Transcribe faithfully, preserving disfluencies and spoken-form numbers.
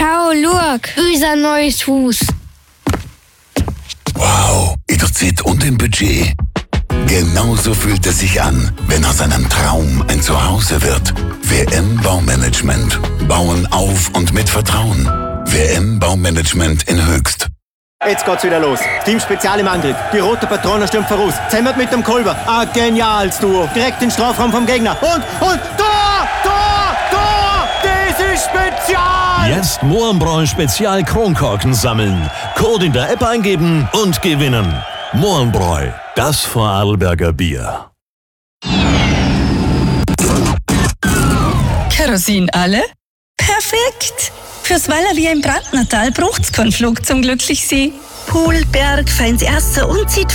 Schau, schau, unser neues Haus. Wow, in der Zeit und im Budget. Genauso fühlt es sich an, wenn aus einem Traum ein Zuhause wird. W M Baumanagement. Bauen auf und mit Vertrauen. W M Baumanagement in Höchst. Jetzt geht's wieder los. Team Spezial im Angriff. Die rote Patrone stürmt voraus. Zemmert mit dem Kolber. Ah, geniales Duo. Direkt in den Strafraum vom Gegner. Und, und, Tor! Tor! Tor! Das ist Spezial! Jetzt Mohrenbräu Spezial Kronkorken sammeln. Code in der App eingeben und gewinnen. Mohrenbräu, das Vorarlberger Bier. Kerosin alle? Perfekt! Fürs Wallerbier im Brandnertal braucht's keinen Flug zum Glücklichsee. Pool, Berg, feins Erster und zieht